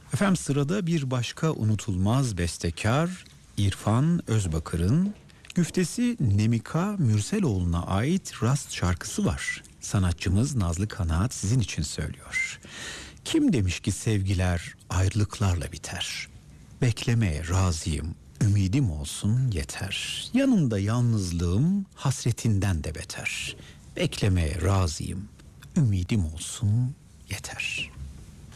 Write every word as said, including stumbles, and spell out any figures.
Efendim sırada bir başka unutulmaz bestekar İrfan Özbakır'ın güftesi Nemika Mürseloğlu'na ait Rast şarkısı var. Sanatçımız Nazlı Kanaat sizin için söylüyor. Kim demiş ki sevgiler ayrılıklarla biter? Beklemeye razıyım, ümidim olsun yeter. Yanımda yalnızlığım hasretinden de beter. Beklemeye razıyım, ümidim olsun yeter.